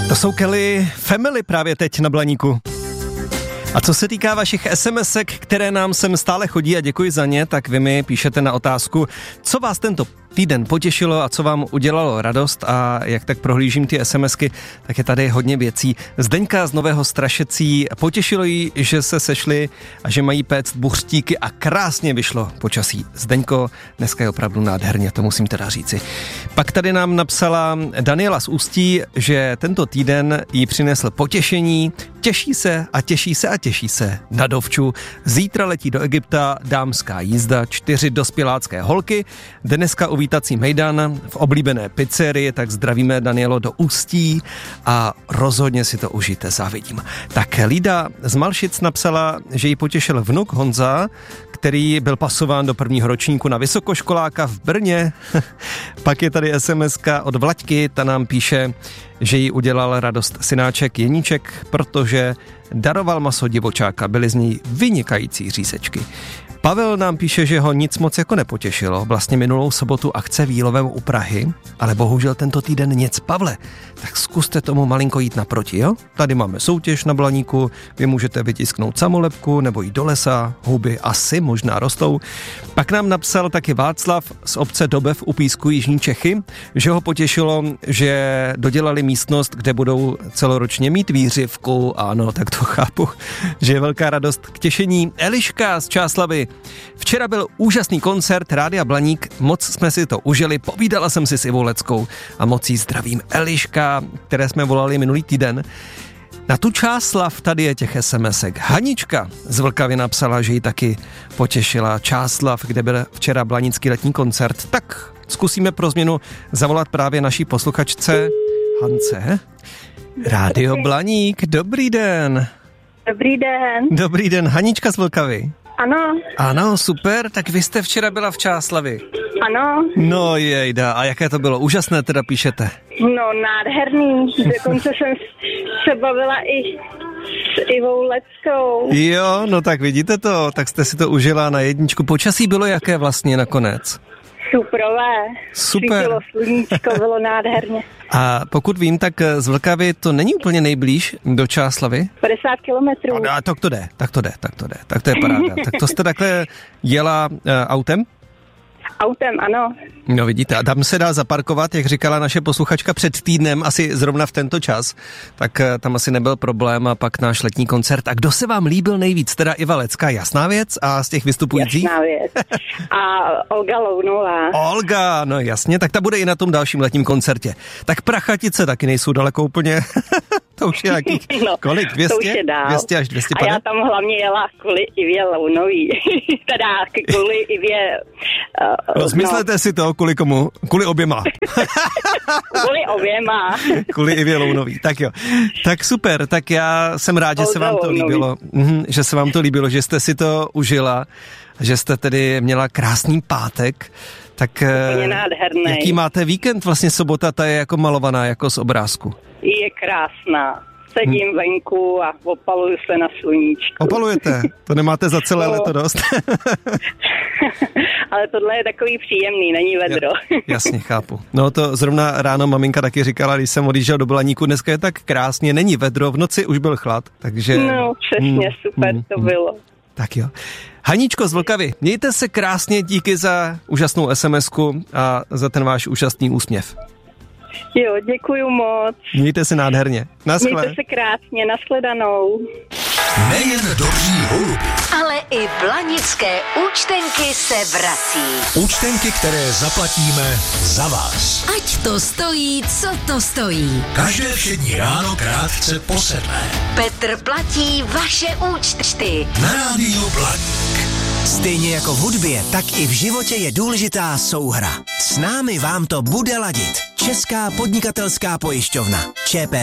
To jsou Kelly Family právě teď na Blaníku. A co se týká vašich SMSek, které nám sem stále chodí a děkuji za ně, tak vy mi píšete na otázku, co vás tento týden potěšilo a co vám udělalo radost, a jak tak prohlížím ty SMSky, tak je tady hodně věcí. Zdeňka z Nového Strašecí, potěšilo jí, že se sešli a že mají péct buřtíky a krásně vyšlo počasí. Zdeňko, dneska je opravdu nádherně, to musím teda říci. Pak tady nám napsala Daniela z Ústí, že tento týden jí přinesl potěšení, těší se a těší se a těší se na dovču. Zítra letí do Egypta dámská jízda, 4 dospělácké holky, dneska uvítací mejdan v oblíbené pizzerii, tak zdravíme Danielo do Ústí a rozhodně si to užijte, závidím. Tak Lída z Malšic napsala, že jí potěšil vnuk Honza, který byl pasován do prvního ročníku na vysokoškoláka v Brně. Pak je tady SMSka od Vlaďky, ta nám píše, že jí udělal radost synáček Jeníček, protože daroval maso divočáka, byly z něj vynikající řízečky. Pavel nám píše, že ho nic moc jako nepotěšilo, vlastně minulou sobotu akce výlovem u Prahy, ale bohužel tento týden nic. Pavle, tak zkuste tomu malinko jít naproti, jo? Tady máme soutěž na Blaníku, vy můžete vytisknout samolepku nebo jít do lesa, houby asi možná rostou. Pak nám napsal taky Václav z obce Dobev u Písku Jižní Čechy, že ho potěšilo, že dodělali místnost, kde budou celoročně mít výřivku. Ano, tak to chápu, že je velká radost k těšení. Eliška z Čáslavy. Včera byl úžasný koncert Rádia Blaník, moc jsme si to užili, povídala jsem si s Ivou Leckou a moc jí zdravím. Eliška, které jsme volali minulý týden. Na tu Čáslav tady je těch SMSek. Hanička z Vlkavy napsala, že ji taky potěšila Čáslav, kde byl včera blanický letní koncert. Tak zkusíme pro změnu zavolat právě naší posluchačce Hance. Rádio Blaník, dobrý den. Dobrý den. Dobrý den, Hanička z Vlkavy. Ano. Ano, super, tak vy jste včera byla v Čáslavi. Ano. No jejda, a jaké to bylo? Úžasné teda píšete. No nádherný, dokonce jsem se bavila i s Ivou Leckou. Jo, no tak vidíte to, tak jste si to užila na jedničku. Počasí bylo jaké vlastně nakonec? Superové. Super. Svítilo sluníčko, bylo nádherně. A pokud vím, tak z Vlkavy to není úplně nejblíž do Čáslavy? 50 kilometrů. A tak to je paráda. Tak to jste takhle jela autem? Autem, ano. No vidíte, a tam se dá zaparkovat, jak říkala naše posluchačka před týdnem, asi zrovna v tento čas, tak tam asi nebyl problém. A pak náš letní koncert. A kdo se vám líbil nejvíc? Teda Iva Lecká, jasná věc, a z těch vystupujících? Jasná věc. A Olga Lounová. Olga, no jasně, tak ta bude i na tom dalším letním koncertě. Tak Prachatice taky nejsou daleko úplně. To už je jakých, kolik? 200? To už je dál. 200 až 250? A já tam hlavně jela kvůli Ivě Lounový. Teda kvůli Ivě... Rozmyslete si to, kvůli komu? Kvůli oběma. Kvůli oběma. Kvůli Ivě Lounový, tak jo. Tak super, tak já jsem rád, že se vám to líbilo. Že se vám to líbilo, že jste si to užila, že jste tedy měla krásný pátek. Tak jaký máte víkend? Vlastně sobota, ta je jako malovaná, jako z obrázku. Je krásná. Sedím venku a opaluju se na sluníčku. Opalujete? To nemáte za celé leto dost? Ale tohle je takový příjemný, není vedro. Jasně, chápu. No to zrovna ráno maminka taky říkala, když jsem odjížděl do Blaníku, dneska je tak krásně, není vedro, v noci už byl chlad, takže... No přesně, super to bylo. Tak jo. Haničko z Vlkavy, mějte se krásně, díky za úžasnou SMSku a za ten váš úžasný úsměv. Jo, děkuju moc. Mějte se nádherně. Naschle. Mějte se krásně, nashledanou. Nejen dobří holubi, ale i blanické účtenky se vrací. Účtenky, které zaplatíme za vás. Ať to stojí, co to stojí. Každé všední ráno krátce po 7. Petr platí vaše účty. Na rádiu Blaník. Stejně jako v hudbě, tak i v životě je důležitá souhra. S námi vám to bude ladit. Česká podnikatelská pojišťovna. ČP